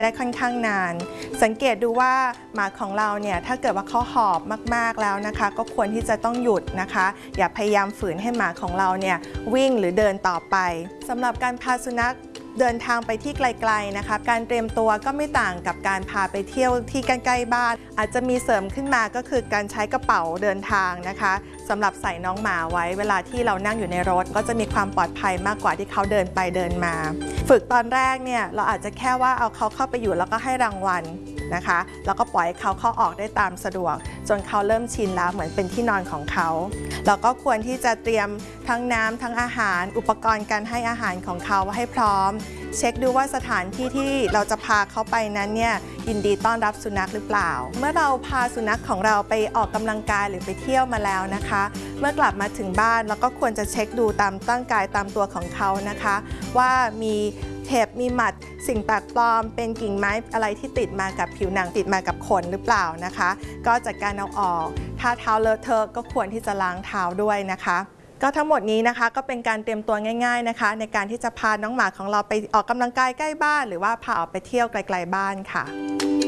ได้ค่อนข้างนานสังเกตดูว่าหมาของเราเนี่ยถ้าเกิดว่าเขาหอบมากๆแล้วนะคะก็ควรที่จะต้องหยุดนะคะอย่าพยายามฝืนให้หมาของเราเนี่ยวิ่งหรือเดินต่อไปสำหรับการพาสุนัขเดินทางไปที่ไกลๆนะคะการเตรียมตัวก็ไม่ต่างกับการพาไปเที่ยวที่ใกล้ๆบ้านอาจจะมีเสริมขึ้นมาก็คือการใช้กระเป๋าเดินทางนะคะสำหรับใส่น้องหมาไว้เวลาที่เรานั่งอยู่ในรถก็จะมีความปลอดภัยมากกว่าที่เขาเดินไปเดินมาฝึกตอนแรกเนี่ยเราอาจจะแค่ว่าเอาเขาเข้าไปอยู่แล้วก็ให้รางวัลนะคะแล้วก็ปล่อยเขาเข้าออกได้ตามสะดวกจนเขาเริ่มชินแล้วเหมือนเป็นที่นอนของเขาเราก็ควรที่จะเตรียมทั้งน้ำทั้งอาหารอุปกรณ์การให้อาหารของเขาให้พร้อมเช็คดูว่าสถานที่ที่เราจะพาเขาไปนั้นเนี่ยยินดีต้อนรับสุนัขหรือเปล่าเมื่อเราพาสุนัขของเราไปออกกำลังกายหรือไปเที่ยวมาแล้วนะคะเมื่อกลับมาถึงบ้านเราก็ควรจะเช็คดูตามร่างกายตามตัวของเขานะคะว่ามีเห็บมีหมัดสิ่งแปลกปลอมเป็นกิ่งไม้อะไรที่ติดมากับผิวหนังติดมากับขนหรือเปล่านะคะก็จัดการเอาออกถ้าเท้าเลอะเทอะก็ควรที่จะล้างเท้าด้วยนะคะก็ทั้งหมดนี้นะคะก็เป็นการเตรียมตัวง่ายๆนะคะในการที่จะพาน้องหมาของเราไปออกกำลังกายใกล้บ้านหรือว่าพาออกไปเที่ยวไกลๆบ้านค่ะ